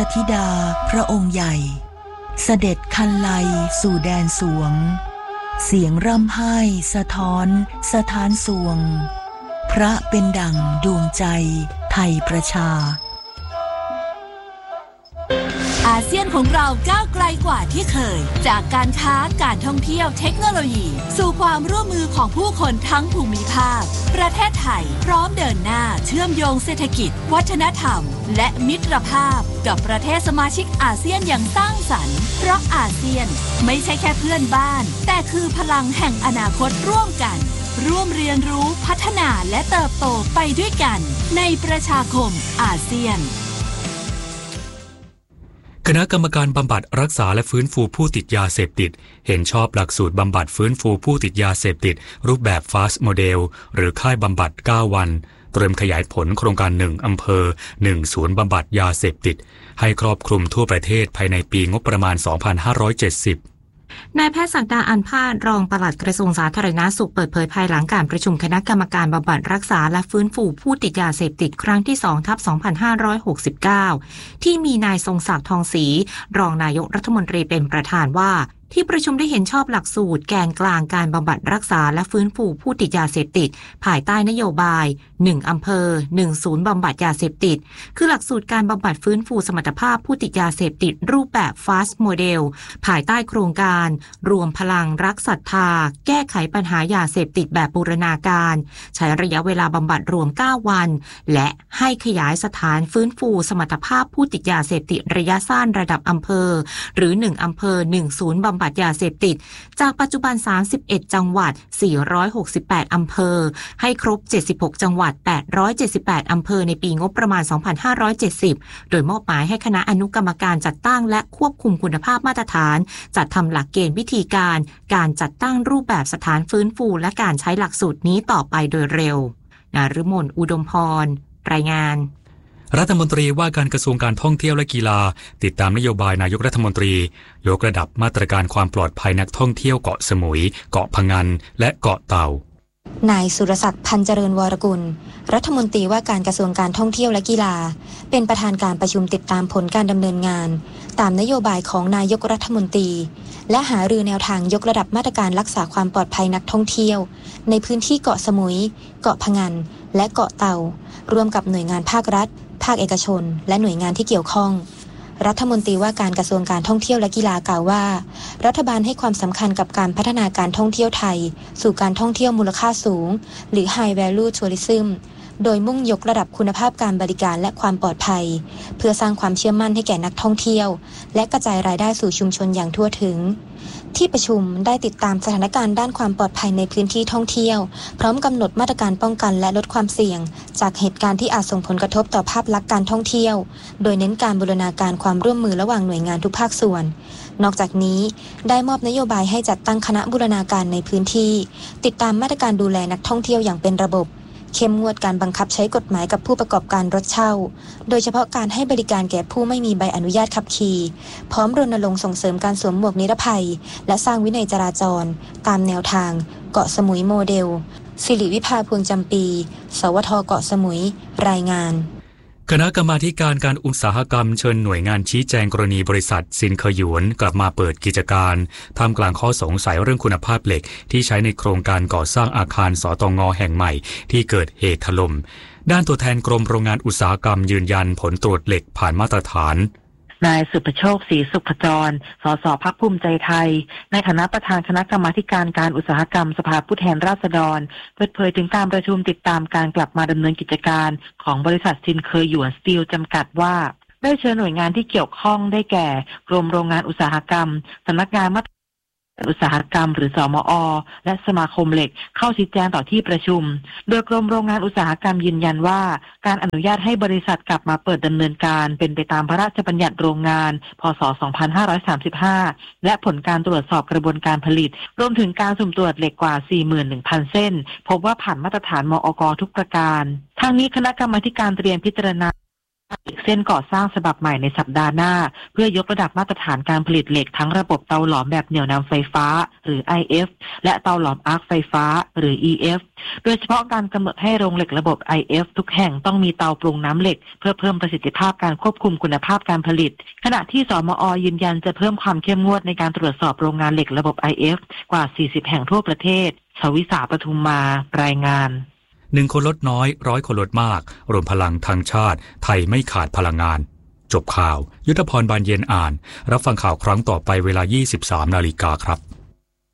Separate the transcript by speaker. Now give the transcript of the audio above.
Speaker 1: ธิดาพระองค์ใหญ่เสด็จคันไลสู่แดนสวงเสียงร่ำไห้สะท้อนสถานสวงพระเป็นดั่งดวงใจไทยประชา
Speaker 2: อาเซียนของเราก้าวไกลกว่าที่เคยจากการค้าการท่องเที่ยวเทคโนโลยีสู่ความร่วมมือของผู้คนทั้งภูมิภาคประเทศไทยพร้อมเดินหน้าเชื่อมโยงเศรษฐกิจวัฒนธรรมและมิตรภาพกับประเทศสมาชิกอาเซียนอย่างสร้างสรรค์เพราะอาเซียนไม่ใช่แค่เพื่อนบ้านแต่คือพลังแห่งอนาคตร่วมกันร่วมเรียนรู้พัฒนาและเติบโตไปด้วยกันในประชาคมอาเซียน
Speaker 3: คณะกรรมการบำบัดรักษาและฟื้นฟูผู้ติดยาเสพติดเห็นชอบหลักสูตรบำบัดฟื้นฟูผู้ติดยาเสพติดรูปแบบ FAST Model หรือค่ายบำบัด9วันเตรียมขยายผลโครงการ1อำเภอ1ศูนย์บำบัดยาเสพติดให้ครอบคลุมทั่วประเทศภายในปีงบประมาณ 2570
Speaker 4: นายแพทย์ศักดาอันพาดรองปลัดกระทรวงสาธารณสุขเปิดเผยภายหลังการประชุมคณะกรรมการบำบัดรักษาและฟื้นฟูผู้ติดยาเสพติดครั้งที่ 2/2569 ที่มีนายทรงศักดิ์ทองศรีรองนายกรัฐมนตรีเป็นประธานว่าที่ประชุมได้เห็นชอบหลักสูตรแกนกลางการบำบัดรักษาและฟื้นฟูผู้ติดยาเสพติดภายใต้นโยบาย1อำเภอ1ศูนย์บำบัดยาเสพติดคือหลักสูตรการบำบัดฟื้นฟูสมรรถภาพผู้ติดยาเสพติดรูปแบบ FAST Model ภายใต้โครงการรวมพลังรักศรัทธาแก้ไขปัญหายาเสพติดแบบบูรณาการใช้ระยะเวลาบำบัดรวม9วันและให้ขยายสถานฟื้นฟูสมรรถภาพผู้ติดยาเสพติดระยะสั้นระดับอำเภอหรือ1อำเภอ1ศูนย์บำบัดยาเสพติดจากปัจจุบัน31จังหวัด468อำเภอให้ครบ76จังหวัด878อำเภอในปีงบประมาณ 2570โดยมอบหมายให้คณะอนุกรรมการจัดตั้งและควบคุมคุณภาพมาตรฐานจัดทำหลักเกณฑ์วิธีการจัดตั้งรูปแบบสถานฟื้นฟูและการใช้หลักสูตรนี้ต่อไปโดยเร็วนฤมลอุดมพรรายงาน
Speaker 3: รัฐมนตรีว่าการกระทรวงการท่องเที่ยวและกีฬาติดตามนโยบายนายกรัฐมนตรียกระดับมาตรการความปลอดภัยนักท่องเที่ยวเกาะสมุยเกาะพะงันและเกาะเต่าน
Speaker 5: ายสุรศักดิ์พันเจริญวรกุลรัฐมนตรีว่าการกระทรวงการท่องเที่ยวและกีฬาเป็นประธานการประชุมติดตามผลการดำเนินงานตามนโยบายของนายกรัฐมนตรีและหารือแนวทางยกระดับมาตรการรักษาความปลอดภัยนักท่องเที่ยวในพื้นที่เกาะสมุยเกาะพะงันและเกาะเต่าร่วมกับหน่วยงานภาครัฐภาคเอกชนและหน่วยงานที่เกี่ยวข้องรัฐมนตรีว่าการกระทรวงการท่องเที่ยวและกีฬากล่าวว่ารัฐบาลให้ความสำคัญกับการพัฒนาการท่องเที่ยวไทยสู่การท่องเที่ยวมูลค่าสูงหรือ High Value Tourism โดยมุ่งยกระดับคุณภาพการบริการและความปลอดภัยเพื่อสร้างความเชื่อมั่นให้แก่นักท่องเที่ยวและกระจายรายได้สู่ชุมชนอย่างทั่วถึงที่ประชุมได้ติดตามสถานการณ์ด้านความปลอดภัยในพื้นที่ท่องเที่ยวพร้อมกำหนดมาตรการป้องกันและลดความเสี่ยงจากเหตุการณ์ที่อาจส่งผลกระทบต่อภาพลักษณ์การท่องเที่ยวโดยเน้นการบูรณาการความร่วมมือระหว่างหน่วยงานทุกภาคส่วนนอกจากนี้ได้มอบนโยบายให้จัดตั้งคณะบูรณาการในพื้นที่ติดตามมาตรการดูแลนักท่องเที่ยวอย่างเป็นระบบเข้มงวดการบังคับใช้กฎหมายกับผู้ประกอบการรถเช่าโดยเฉพาะการให้บริการแก่ผู้ไม่มีใบอนุญาตขับขี่พร้อมรณรงค์ส่งเสริมการสวมหมวกนิรภัยและสร้างวินัยจราจรตามแนวทางเกาะสมุยโมเดลสิริวิภาพวงจำปีสวทเกาะสมุยรายงาน
Speaker 3: คณะกรรมาการการอุตสาหกรรมเชิญหน่วยงานชี้แจงกรณีบริษัทซินเคอหยวนกลับมาเปิดกิจการท่ามกลางข้อสงสัยเรื่องคุณภาพเหล็กที่ใช้ในโครงการก่อสร้างอาคารสตง.แห่งใหม่ที่เกิดเหตุถล่มด้านตัวแทนกรมโรงงานอุตสาหกรรมยืนยันผลตรวจเหล็กผ่านมาตรฐาน
Speaker 6: นายสุประโชคศรีสุขจรสสพรรคภูมิใจไทยในฐานะประธานคณะกรรมาการอุตสาหกรรมสภาผู้แทนราษฎรเปิดเผยถึงการประชุมติดตามการกลับมาดำเนินกิจการของบริษัทซินเคอหยวนสตีลจำกัดว่าได้เชิญหน่วยงานที่เกี่ยวข้องได้แก่กรมโรงงานอุตสาหกรรมสำนักงานมาตรฐานอุตสาหกรรมหรือสมอ.และสมาคมเหล็กเข้าชี้แจงต่อที่ประชุมโดยกรมโรงงานอุตสาหกรรมยืนยันว่าการอนุญาตให้บริษัทกลับมาเปิดดำเนินการเป็นไปตามพระราชบัญญัติโรงงานพ.ศ. 2535และผลการตรวจสอบกระบวนการผลิตรวมถึงการสุ่มตรวจเหล็กกว่า 41,000 เส้นพบว่าผ่านมาตรฐานมอก.ทุกประการทางนี้คณะกรรมาธิการเตรียมพิจารณาเส้นก่อสร้างฉบับใหม่ในสัปดาห์หน้าเพื่อยกระดับมาตรฐานการผลิตเหล็กทั้งระบบเตาหลอมแบบเหนี่ยวนำไฟฟ้าหรือ IF และเตาหลอมอาร์คไฟฟ้าหรือ EF โดยเฉพาะการกำหนดให้โรงเหล็กระบบ IF ทุกแห่งต้องมีเตาปรุงน้ำเหล็กเพื่อเพิ่มประสิทธิภาพการควบคุมคุณภาพการผลิตขณะที่สมอ.ยืนยันจะเพิ่มความเข้มงวดในการตรวจสอบโรงงานเหล็กระบบ IF กว่า40แห่งทั่วประเทศชวิสาปทุมมารายงาน
Speaker 3: 1 คนลดน้อย100 คนลดมากรวมพลังทางชาติไทยไม่ขาดพลังงานจบข่าวยุทธพร บานเย็นอ่านรับฟังข่าวครั้งต่อไปเวลา 23 นาฬิกาครับ